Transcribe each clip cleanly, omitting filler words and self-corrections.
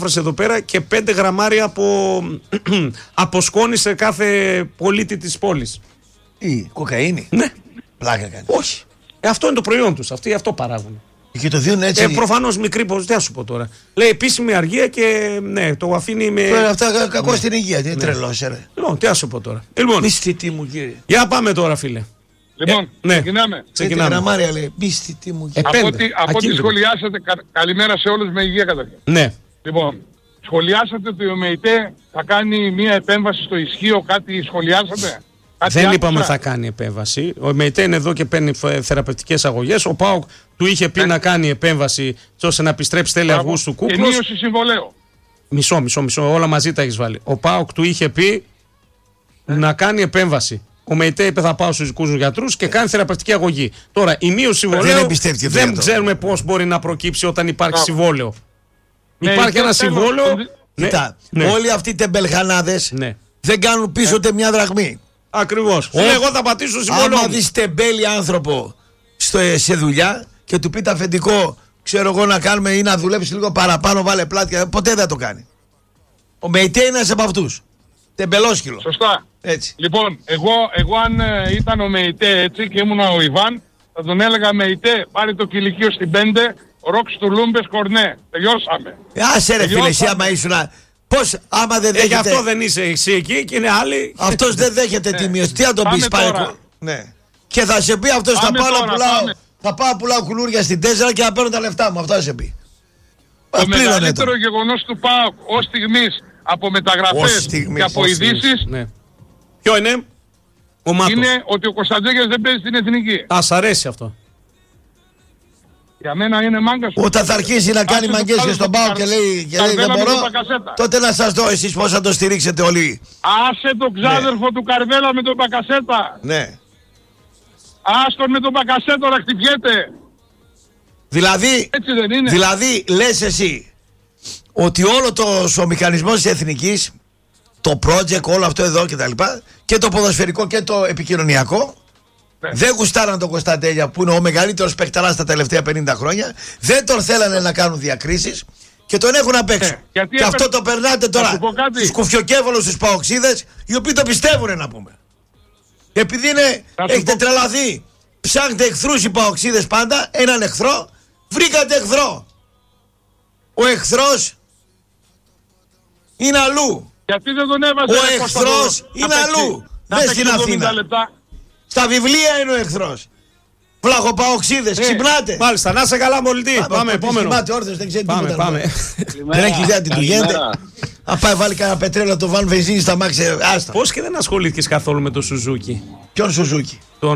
εδώ πέρα και 5 γραμμάρια από σκόνη σε κάθε πολίτη της πόλης. Η κοκαίνη. Ναι. Πλάκα κάνει. Όχι. Αυτό είναι το προϊόν τους. Αυτοί αυτό παράγουν. Και το δίνουν έτσι. Προφανώς μικρή ποσότητα, τι θα σου πω τώρα. Λέει επίσημη αργία και ναι, το αφήνει με. Αυτά κακό στην υγεία. Τι είναι τρελό, Λοιπόν, τι θα σου πω τώρα. Λοιπόν, μισθητή μου, κύριε. Για πάμε τώρα, φίλε. Λοιπόν, ξεκινάμε. Γραμμάρια λέει. Μισθητή μου, κύριε. Από ό,τι σχολιάσατε, καλημέρα σε όλους με υγεία καταρχήν. Ναι. Λοιπόν, σχολιάσατε ότι ο ΜΕΙΤΕ θα κάνει μια επέμβαση στο ισχύο, κάτι σχολιάσατε? Δεν είπαμε θα κάνει επέμβαση. Ο ΜΕΙΤΕ είναι εδώ και παίρνει θεραπευτικές αγωγές. Ο ΠΑΟΚ του είχε πει να κάνει επέμβαση ώστε να επιστρέψει τέλη Αυγούστου κούκλος. Και μείωση συμβολέου. Μισό, όλα μαζί τα έχεις βάλει. Ο ΠΑΟΚ του είχε πει να κάνει επέμβαση. Ο ΜΕΙΤΕ είπε θα πάω στους δικούς μου γιατρούς και κάνει θεραπευτική αγωγή. Τώρα η μείωση συμβολέου δεν ξέρουμε πώς μπορεί να προκύψει όταν υπάρχει συμβόλαιο. Υπάρχει ένα συμβόλαιο. Κοιτά, όλοι αυτοί οι τεμπελχανάδες δεν κάνουν πίσω ούτε μια δραχμή. Ακριβώς. Εγώ θα πατήσω συμβόλαιο. Άμα δεις τεμπέλη άνθρωπο σε δουλειά και του πει αφεντικό, ξέρω εγώ να κάνουμε ή να δουλέψει λίγο παραπάνω, βάλε πλάτια, ποτέ δεν το κάνει. Ο ΜΕΙΤΕ είναι ένας από αυτούς. Τεμπελόσκυλο. Σωστά. Έτσι. Λοιπόν, εγώ αν ήταν ο ΜΕΙΤΕ έτσι και ήμουν ο Ιβάν, θα τον έλεγα ΜΕΙΤΕ, πάρει το κηλικείο στην 5, ρώξ του Λούμπες Κορνέ. Τελειώσαμε. Άσε ρε φίλε, εσύ άμα ήσουν. Πώς, άμα δεν δέχεται. Γι' αυτό δεν είσαι εσύ εκεί και είναι άλλοι. Αυτός δεν δέχεται τη μείωση. Τι να τον πεις πάει. Ναι. Και θα σε πει αυτός θα πάω να πουλάω κουλούρια στην 4 και να παίρνω τα λεφτά μου. Αυτό θα σε πει. Το μεγαλύτερο γεγονός του ΠΑΟΚ ως στιγμής από μεταγραφές και από ειδήσεις. Ναι. Ποιο είναι? Είναι ότι ο Κωνσταντζέκης δεν παίζει στην εθνική. Ας αρέσει αυτό. Για μένα είναι μάγκας. Όταν θα αρχίσει να κάνει μαγκές και στον ΠΑΟΚ και λέει δεν μπορώ, τότε να σας δω εσείς πώς θα το στηρίξετε όλοι. Άσε τον ξάδερφο του Καρβέλα με τον Μπακασέτα. Ναι. Άστον με τον Μπακασέτα να χτυπιέται. Δηλαδή, έτσι δεν είναι? Δηλαδή λες εσύ ότι όλο ο μηχανισμός της εθνικής, το project, όλο αυτό εδώ και τα λοιπά, και το ποδοσφαιρικό και το επικοινωνιακό, δεν γουστάραν τον Κωνσταντέλια που είναι ο μεγαλύτερος παικταράς τα τελευταία 50 χρόνια. Δεν τον θέλανε να κάνουν διακρίσεις και τον έχουν απ' έξω. Και αυτό το περνάτε τώρα στους κουφιοκέφαλους, στους παοξίδες, οι οποίοι το πιστεύουν να πούμε. Επειδή έχετε τρελαθεί, ψάχνετε εχθρούς οι παοξίδες πάντα, έναν εχθρό, βρήκατε εχθρό. Ο εχθρός είναι αλλού. Γιατί δεν τον έβαζε? Ο εχθρός είναι αλλού. Δεν στην Αθήνα. Στα βιβλία είναι ο εχθρός. Βλαχοπαοξίδες, ξυπνάτε. Μάλιστα, να σε καλά μολυτή. Πάμε, επόμενο. Ξυπνάτε όρθιος, δεν ξέρει τίποτα. Πάμε. Δεν έχει ιδέα τι του γίνεται. Αν πάει βάλει κανένα πετρέλαιο να το βάλουν βενζίνη στα μάξια, άστα. Πώς και δεν ασχολήθηκες καθόλου με τον Σουζούκι? Ποιον Σουζούκι? Τον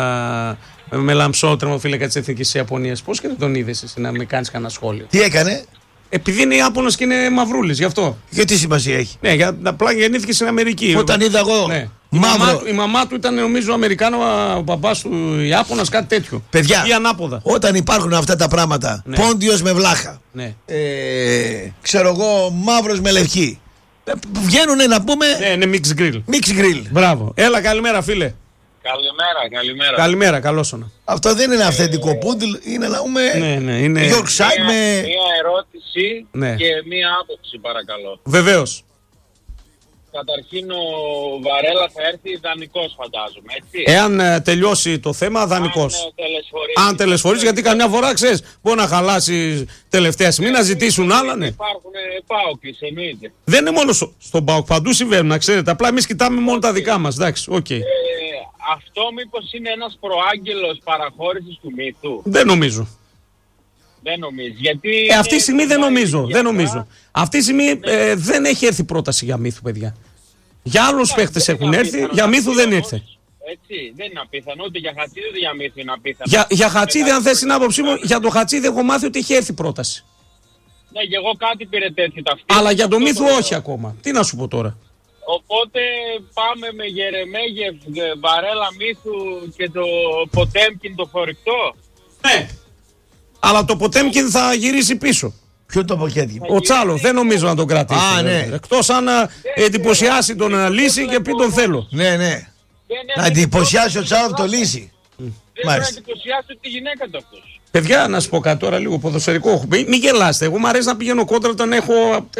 Μελαμψό, τερματοφύλακα της Εθνικής της Ιαπωνίας. Πώς και δεν τον είδες εσύ να με κάνεις κανένα σχόλιο? Τι έκανε? Επειδή είναι Ιάπωνας και είναι μαυρούλης, γι' αυτό. Και τι σημασία έχει? Ναι, απλά γεννήθηκε στην Αμερική. Όταν είδα εγώ. Ναι. Η μαμά του ήταν νομίζω Αμερικάνο, ο παπάς του Ιάπωνας, κάτι τέτοιο. Παιδιά, ή ανάποδα. Όταν υπάρχουν αυτά τα πράγματα, ναι. Πόντιος με βλάχα, ναι. Ξέρω εγώ, μαύρος με λευκή, βγαίνουνε να πούμε. Ναι, είναι mix grill. Mix grill. Μπράβο. Έλα, καλημέρα φίλε. Καλημέρα. Καλημέρα, καλώς όνα. Αυτό δεν είναι αυθεντικό πούντλ, είναι να πούμε. Ναι, είναι. Yorkshire με. Μία ερώτηση και μία άποψη, παρακαλώ. Βεβαίως. Καταρχήν ο Βαρέλα θα έρθει δανεικός, φαντάζομαι, έτσι. Εάν τελειώσει το θέμα, δανεικός. Αν τελεσφορείς, γιατί καμιά φορά ξέρεις, μπορεί να χαλάσει τελευταία στιγμή, να ζητήσουν άλλα, ναι. Υπάρχουν ΠΑΟΚ, εννοείται. Δεν είναι μόνο στον ΠΑΟΚ, παντού συμβαίνουν, να ξέρετε. Απλά εμείς κοιτάμε μόνο τα δικά μας, εντάξει, οκ. Αυτό μήπως είναι ένας προάγγελος παραχώρησης του μύθου? Δεν νομίζω. Δεν νομίζω. Γιατί αυτή τη στιγμή δεν νομίζω. Αυτή τη στιγμή δεν έχει έρθει πρόταση για μύθου, παιδιά. Για άλλους παίχτες έχουν έρθει, για μύθου δεν ήρθε. Έτσι, δεν είναι απίθανο, ούτε για Χατσίδη ούτε για μύθου είναι απίθανο. Για Χατσίδη, αν θες την άποψή μου, για το Χατσίδη έχω μάθει ότι έχει έρθει πρόταση. Ναι, και εγώ κάτι πήρε ταυτή. Αλλά για το μύθου όχι ακόμα. Τι να σου πω τώρα. Οπότε πάμε με Γερεμέγεφ, Βαρέλα, Μύθου και το Ποτέμκιν το φορυκτό. Ναι. Αλλά το Ποτέμκιν θα γυρίσει πίσω. Ποιο το Ποτέμκιν? Ο Τσάλο, δεν νομίζω να τον κρατήσει. Ναι. Εκτός αν εντυπωσιάσει τον λύση και πει τον θέλω. Ναι. Να εντυπωσιάσει ο Τσάλο το λύση. Δεν πρέπει να εντυπωσιάσει τη γυναίκα του αυτός. Παιδιά, να σου πω κάτι τώρα λίγο ποδοσφαιρικό. Μην γελάστε. Εγώ μου αρέσει να πηγαίνω κόντρα όταν έχω